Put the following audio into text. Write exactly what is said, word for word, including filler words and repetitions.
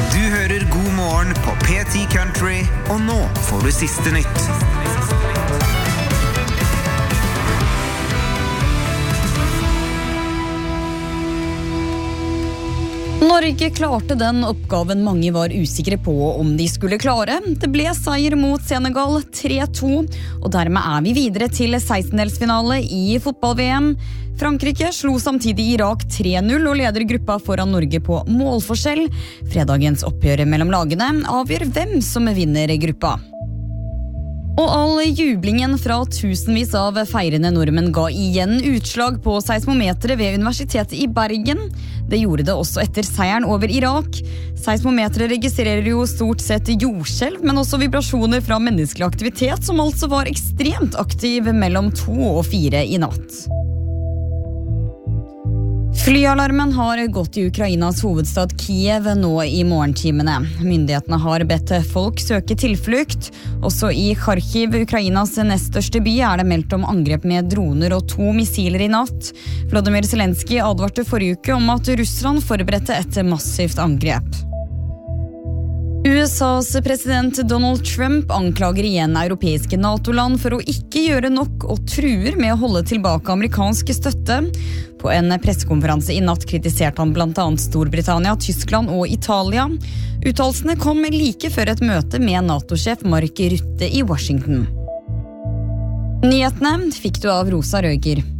Du hører God morgen på P ti Country, og nå får du siste nytt. Norge klarte den oppgaven mange var usikre på om de skulle klare. Det ble seier mot Senegal tre to, og dermed er vi videre til sekstendelsfinale i fotball-V M. Frankrike slo samtidig Irak tre null og leder gruppa foran Norge på målforskjell. Fredagens oppgjør mellom lagene avgjør hvem som vinner gruppa. Og all jublingen fra tusenvis av feirende nordmenn ga igjen utslag på seismometeret ved Universitetet i Bergen. Det gjorde det også etter seieren over Irak. Seismometeret registrerer jo stort sett jordskjelv, men også vibrasjoner fra menneskelig aktivitet, som altså var ekstremt aktiv mellom to og fire i natt. Flyalarmen har gått i Ukrainas hovedstad Kiev nå i morgentimene. Myndighetene har bedt folk søke tilflukt. Også i Kharkiv, Ukrainas nest største by, er det meldt om angrep med droner og to missiler i natt. Volodymyr Zelenskyj advarte forrige uke om at Russland forberedte et massivt angrep. U S A's president Donald Trump anklager igjen europeiske NATO-land for å ikke gjøre nok og truer med å holde tilbake amerikansk støtte. På en pressekonferanse i natt kritiserte han blant annet Storbritannia, Tyskland og Italia. Uttalelsene kom like før et møte med NATO-sjef Mark Rutte i Washington. Nyhetene fikk du av Rosa Røger.